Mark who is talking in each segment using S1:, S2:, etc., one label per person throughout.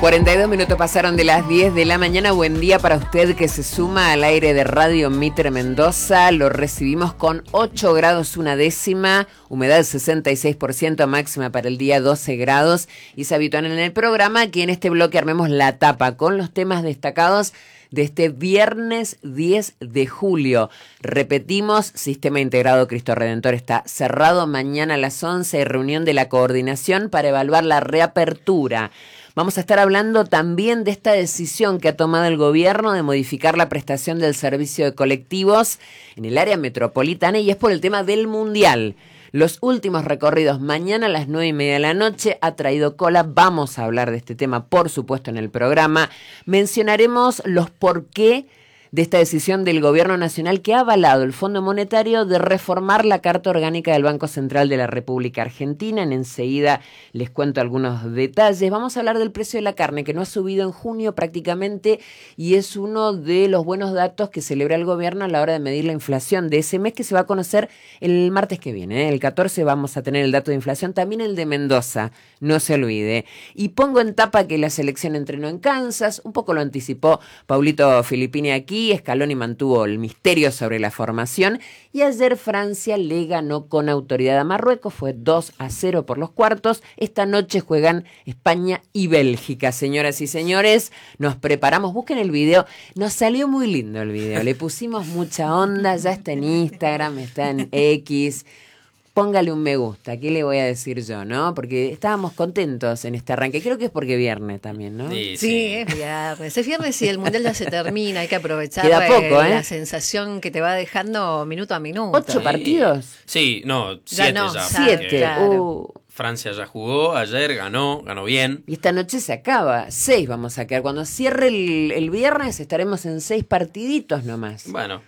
S1: 42 minutos pasaron de las 10 de la mañana. Buen día para usted que se suma al aire de Radio Mitre Mendoza. Lo recibimos con 8 grados una décima, humedad 66%, máxima para el día 12 grados. Y se habitúan en el programa que en este bloque armemos la tapa con los temas destacados de este viernes 10 de julio. Repetimos, Sistema Integrado Cristo Redentor está cerrado. Mañana a las 11 hay reunión de la coordinación para evaluar la reapertura. Vamos a estar hablando también de esta decisión que ha tomado el gobierno de modificar la prestación del servicio de colectivos en el área metropolitana, y es por el tema del Mundial. Los últimos recorridos mañana a las 9:30 de la noche ha traído cola. Vamos a hablar de este tema, por supuesto, en el programa. Mencionaremos los por qué de esta decisión del Gobierno Nacional que ha avalado el Fondo Monetario de reformar la Carta Orgánica del Banco Central de la República Argentina. Enseguida les cuento algunos detalles. Vamos a hablar del precio de la carne, que no ha subido en junio prácticamente, y es uno de los buenos datos que celebra el Gobierno a la hora de medir la inflación de ese mes, que se va a conocer el martes que viene. El 14 vamos a tener el dato de inflación, también el de Mendoza, no se olvide. Y pongo en tapa que la selección entrenó en Kansas, un poco lo anticipó Paulito Filippini aquí. Scaloni mantuvo el misterio sobre la formación, y ayer Francia le ganó con autoridad a Marruecos, fue 2-0 por los cuartos. Esta noche juegan España y Bélgica. Señoras y señores, nos preparamos, busquen el video, nos salió muy lindo el video, le pusimos mucha onda, ya está en Instagram, está en X. Póngale un me gusta, ¿qué le voy a decir yo, no? Porque estábamos contentos en este arranque. Creo que es porque viernes también, ¿no?
S2: Sí, es viernes. Es viernes y el Mundial ya se termina. Hay que aprovechar
S1: Queda poco,
S2: la sensación que te va dejando minuto a minuto.
S1: 8 partidos.
S3: Sí, no, 7 ya.
S1: 7.
S2: Claro.
S3: Francia ya jugó, ayer ganó bien.
S1: Y esta noche se acaba, 6 vamos a quedar. Cuando cierre el viernes estaremos en 6 partiditos nomás.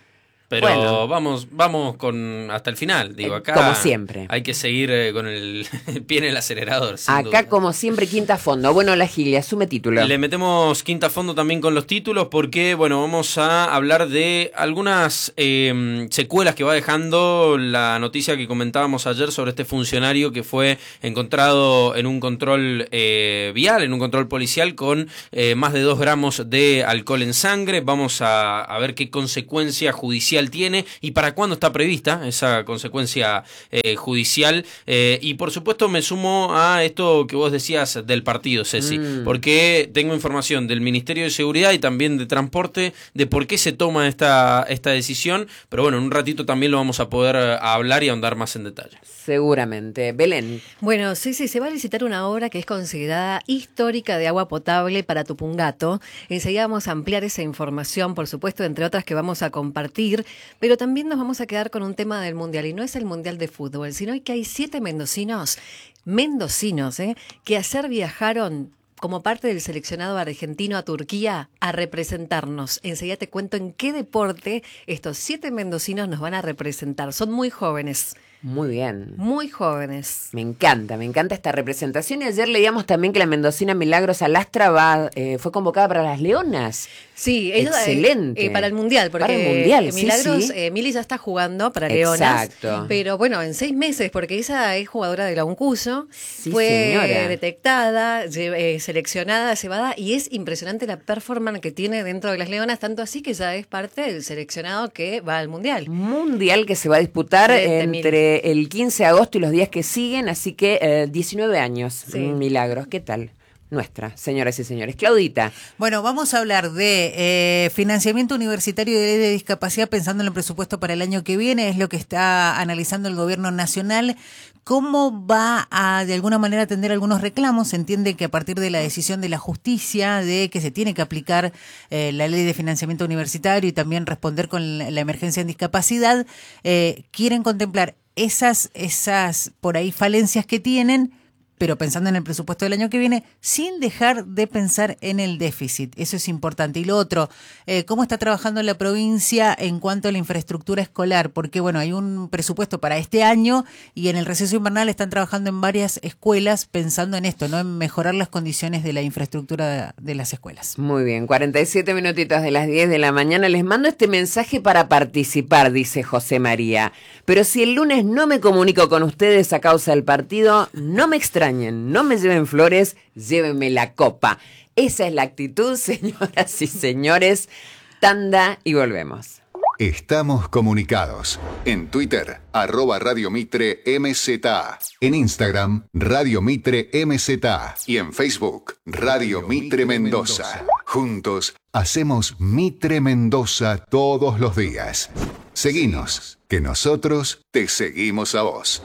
S3: Pero vamos con hasta el final, digo, acá
S1: como siempre.
S3: Hay que seguir con el pie en el acelerador.
S1: Acá
S3: duda.
S1: Como siempre, quinta a fondo. Bueno, la Gilia, asume título.
S3: Le metemos quinta a fondo también con los títulos porque, vamos a hablar de algunas secuelas que va dejando la noticia que comentábamos ayer sobre este funcionario que fue encontrado en un control vial, en un control policial con más de 2 gramos de alcohol en sangre. Vamos a ver qué consecuencia judicial tiene y para cuándo está prevista esa consecuencia judicial, y por supuesto me sumo a esto que vos decías del partido, Ceci, porque tengo información del Ministerio de Seguridad y también de Transporte de por qué se toma esta decisión, pero bueno, en un ratito también lo vamos a poder hablar y ahondar más en detalle.
S1: Seguramente. Belén.
S2: Bueno, sí, se va a licitar una obra que es considerada histórica de agua potable para Tupungato. Enseguida vamos a ampliar esa información, por supuesto, entre otras que vamos a compartir, pero también nos vamos a quedar con un tema del Mundial, y no es el Mundial de fútbol, sino que hay 7 mendocinos, que ayer viajaron como parte del seleccionado argentino a Turquía a representarnos. Enseguida te cuento en qué deporte estos 7 mendocinos nos van a representar. Son muy jóvenes.
S1: Muy bien.
S2: Muy jóvenes.
S1: Me encanta esta representación. Y ayer leíamos también que la mendocina Milagros Alastra fue convocada para las Leonas.
S2: Sí, ella,
S1: excelente.
S2: Para el Mundial, porque
S1: para el mundial,
S2: Milagros,
S1: sí.
S2: Mili ya está jugando para Leonas.
S1: Exacto.
S2: Pero bueno, en 6 meses, porque ella es jugadora de la Uncuyo,
S1: sí,
S2: fue
S1: señora.
S2: Detectada, seleccionada, llevada, y es impresionante la performance que tiene dentro de las Leonas, tanto así que ya es parte del seleccionado que va al Mundial.
S1: Mundial que se va a disputar entre el 15 de agosto y los días que siguen, así que 19 años, sí. Milagros, ¿qué tal? Nuestra, señoras y señores. Claudita.
S4: Bueno, vamos a hablar de financiamiento universitario y de ley de discapacidad pensando en el presupuesto para el año que viene, es lo que está analizando el gobierno nacional. ¿Cómo va a, de alguna manera, atender algunos reclamos? Se entiende que a partir de la decisión de la justicia de que se tiene que aplicar la ley de financiamiento universitario y también responder con la emergencia en discapacidad, quieren contemplar esas por ahí falencias que tienen, pero pensando en el presupuesto del año que viene, sin dejar de pensar en el déficit. Eso es importante. Y lo otro, ¿cómo está trabajando la provincia en cuanto a la infraestructura escolar? Porque, bueno, hay un presupuesto para este año y en el receso invernal están trabajando en varias escuelas pensando en esto, ¿no? En mejorar las condiciones de la infraestructura de las escuelas.
S1: Muy bien, 47 minutitos de las 10 de la mañana. Les mando este mensaje para participar, dice José María. Pero si el lunes no me comunico con ustedes a causa del partido, no me extrañen, no me lleven flores, llévenme la copa. Esa es la actitud, señoras y señores. Tanda y volvemos.
S5: Estamos comunicados. En Twitter, @Radio Mitre MZA. En Instagram, Radio Mitre MZA. Y en Facebook, Radio Mitre Mendoza. Juntos, hacemos Mitre Mendoza todos los días. Seguinos, que nosotros te seguimos a vos.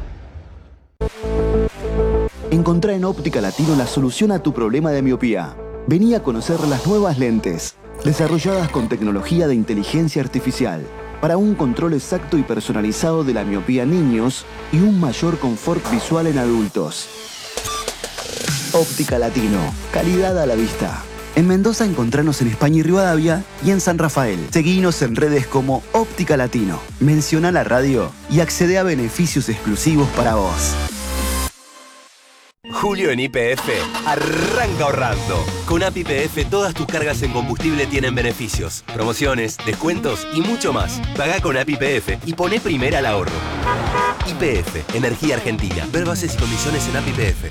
S6: Encontrá en Óptica Latino la solución a tu problema de miopía. Vení a conocer las nuevas lentes, desarrolladas con tecnología de inteligencia artificial, para un control exacto y personalizado de la miopía en niños y un mayor confort visual en adultos. Óptica Latino, calidad a la vista. En Mendoza encontranos en España y Rivadavia y en San Rafael. Seguinos en redes como Óptica Latino. Menciona la radio y accede a beneficios exclusivos para vos.
S7: Julio en YPF arranca ahorrando. Con App YPF todas tus cargas en combustible tienen beneficios, promociones, descuentos y mucho más. Pagá con App YPF y poné primera al ahorro. YPF, Energía Argentina. Ver bases y condiciones en App YPF.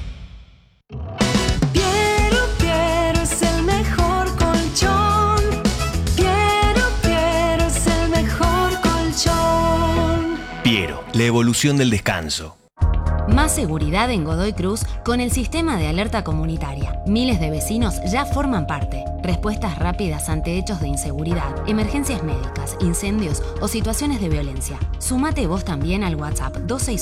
S8: Piero es el mejor colchón. Piero es el mejor colchón.
S7: Piero, la evolución del descanso.
S9: Más seguridad en Godoy Cruz con el sistema de alerta comunitaria. Miles de vecinos ya forman parte. Respuestas rápidas ante hechos de inseguridad, emergencias médicas, incendios o situaciones de violencia. Sumate vos también al WhatsApp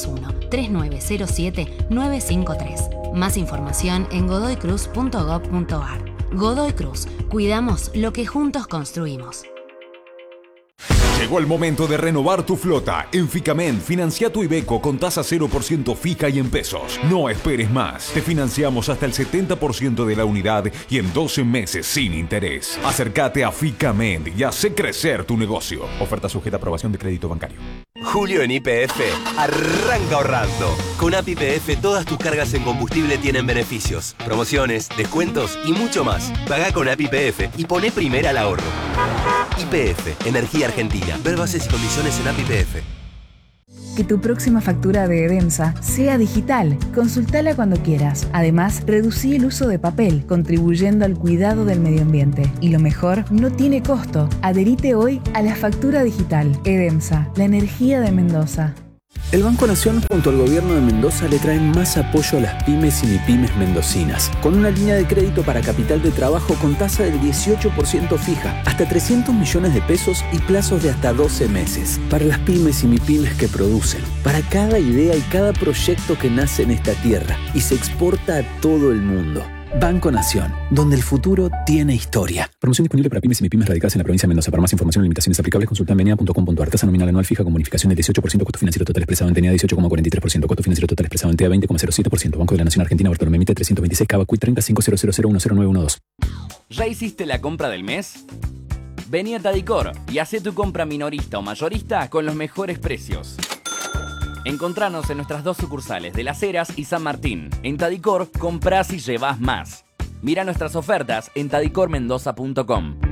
S9: 261-3907-953. Más información en godoycruz.gov.ar. Godoy Cruz. Cuidamos lo que juntos construimos.
S10: Llegó el momento de renovar tu flota. En Ficamen, financia tu Iveco con tasa 0% fija y en pesos. No esperes más. Te financiamos hasta el 70% de la unidad y en 12 meses sin interés. Acércate a Ficamen y hace crecer tu negocio. Oferta sujeta a aprobación de crédito bancario.
S7: Julio en YPF arranca ahorrando. Con App YPF todas tus cargas en combustible tienen beneficios, promociones, descuentos y mucho más. Pagá con App YPF y poné primera al ahorro. YPF, Energía Argentina. Ver bases y condiciones en App YPF.
S11: Que tu próxima factura de EDEMSA sea digital. Consultala cuando quieras. Además, reducí el uso de papel, contribuyendo al cuidado del medio ambiente. Y lo mejor, no tiene costo. Adherite hoy a la factura digital. EDEMSA, la energía de Mendoza.
S12: El Banco Nación junto al Gobierno de Mendoza le traen más apoyo a las pymes y mipymes mendocinas, con una línea de crédito para capital de trabajo con tasa del 18% fija, hasta 300 millones de pesos y plazos de hasta 12 meses. Para las pymes y mipymes que producen, para cada idea y cada proyecto que nace en esta tierra y se exporta a todo el mundo. Banco Nación, donde el futuro tiene historia. Promoción disponible para pymes y mipymes radicadas en la provincia de Mendoza. Para más información y limitaciones aplicables, consulta en venia.com.ar. Tasa nominal anual fija con bonificación del 18%. Costo financiero total expresado en TENEA 18,43%. Costo financiero total expresado en TEA 20,07%. Banco de la Nación Argentina, Bartolomé Mitre 326, Cava Cuit 305000100912.
S13: ¿Ya hiciste la compra del mes? Vení a Tadicor y hacé tu compra minorista o mayorista con los mejores precios. Encontranos en nuestras 2 sucursales de Las Heras y San Martín. En Tadicor, comprás y llevás más. Mira nuestras ofertas en tadicormendoza.com.